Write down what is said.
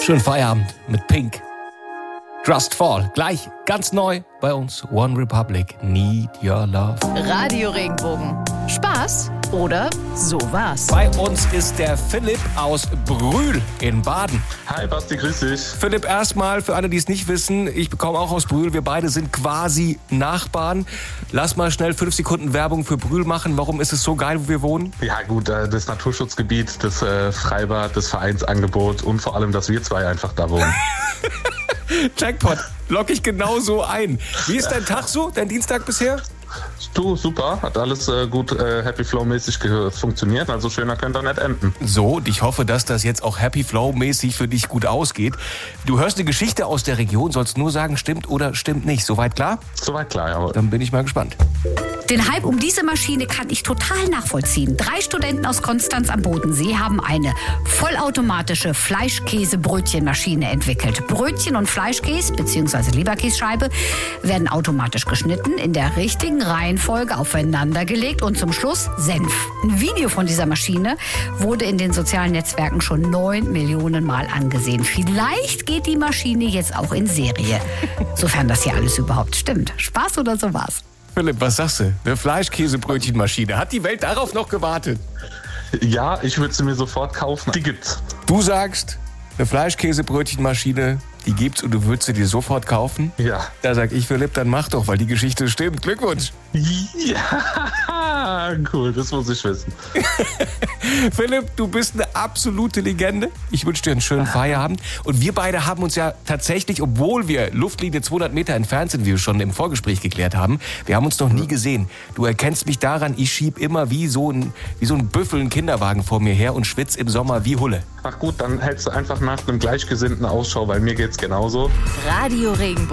Schönen Feierabend mit Pink. Trust Fall. Gleich ganz neu bei uns. One Republic. Need Your Love. Radio Regenbogen. Spaß oder sowas. Bei uns ist der Philipp aus Brühl in Baden. Hi Basti, grüß dich. Philipp, erstmal für alle, die es nicht wissen, ich komme auch aus Brühl. Wir beide sind quasi Nachbarn. Lass mal schnell 5 Sekunden Werbung für Brühl machen. Warum ist es so geil, wo wir wohnen? Ja gut, das Naturschutzgebiet, das Freibad, das Vereinsangebot und vor allem, dass wir zwei einfach da wohnen. Jackpot, lock ich genau so ein. Wie ist dein Tag so, dein Dienstag bisher? Du, super, hat alles gut Happy Flow-mäßig funktioniert, also schöner könnte er nicht enden. So, und ich hoffe, dass das jetzt auch Happy Flow-mäßig für dich gut ausgeht. Du hörst eine Geschichte aus der Region, sollst nur sagen, stimmt oder stimmt nicht. Soweit klar? Soweit klar, jawohl. Dann bin ich mal gespannt. Den Hype um diese Maschine kann ich total nachvollziehen. 3 Studenten aus Konstanz am Bodensee haben eine vollautomatische Fleischkäse-Brötchenmaschine entwickelt. Brötchen und Fleischkäse bzw. Leberkässcheibe werden automatisch geschnitten, in der richtigen Reihenfolge aufeinander gelegt und zum Schluss Senf. Ein Video von dieser Maschine wurde in den sozialen Netzwerken schon 9 Millionen Mal angesehen. Vielleicht geht die Maschine jetzt auch in Serie. Sofern das hier alles überhaupt stimmt. Spaß oder sowas? Philipp, was sagst du? Eine Fleischkäsebrötchenmaschine. Hat die Welt darauf noch gewartet? Ja, ich würde sie mir sofort kaufen. Die gibt's. Du sagst, eine Fleischkäsebrötchenmaschine, die gibt's und du würdest sie dir sofort kaufen? Ja. Da sag ich, Philipp, dann mach doch, weil die Geschichte stimmt. Glückwunsch. Ja, cool, das muss ich wissen. Philipp, du bist eine absolute Legende. Ich wünsche dir einen schönen Feierabend. Und wir beide haben uns ja tatsächlich, obwohl wir Luftlinie 200 Meter entfernt sind, wie wir schon im Vorgespräch geklärt haben, wir haben uns noch nie gesehen. Du erkennst mich daran, ich schieb immer wie so ein Büffel einen Kinderwagen vor mir her und schwitz im Sommer wie Hulle. Ach gut, dann hältst du einfach nach einem Gleichgesinnten Ausschau, weil mir geht's genauso. Radio Regenbogen.